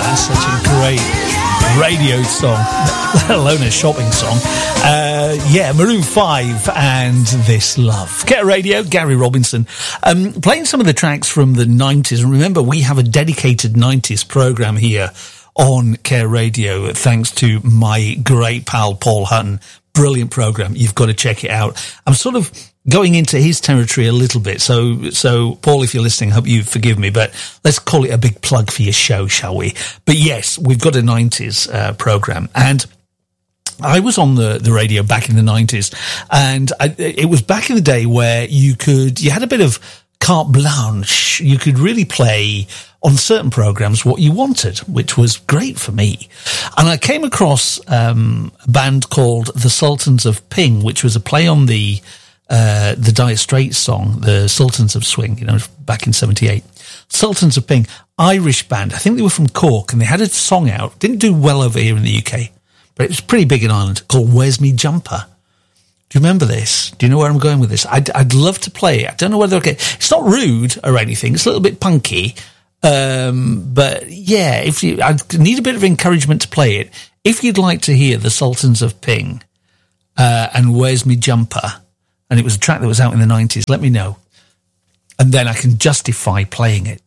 That's such a great radio song, let alone a shopping song. Maroon 5 and This Love. Get Radio, Gary Robinson. Playing some of the tracks from the 90s. And remember, we have a dedicated 90s programme here on Care Radio, thanks to my great pal Paul Hutton. Brilliant programme. You've got to check it out. I'm sort of going into his territory a little bit. So Paul, if you're listening, I hope you forgive me, but let's call it a big plug for your show, shall we? But yes, we've got a 90s programme. And I was on the radio back in the 90s, and it was back in the day where you had a bit of carte blanche. You could really play on certain programs what you wanted, which was great for me. And I came across a band called the Sultans of Ping, which was a play on the Dire Straits song, the Sultans of Swing, back in 78. Sultans of Ping, Irish band. I think they were from Cork, and they had a song out. Didn't do well over here in the UK, but it was pretty big in Ireland, called Where's Me Jumper? Do you remember this? Do you know where I'm going with this? I'd love to play it. I don't know whether it's not rude or anything. It's a little bit punky. But yeah, I need a bit of encouragement to play it. If you'd like to hear the Sultans of Ping, and Where's Me Jumper, and it was a track that was out in the 90s, let me know. And then I can justify playing it.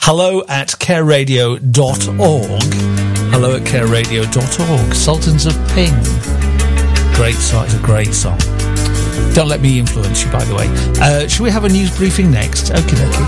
hello@careradio.org. hello@careradio.org. Sultans of Ping. Great song. It's a great song. Don't let me influence you, by the way. Should we have a news briefing next? Okie dokie.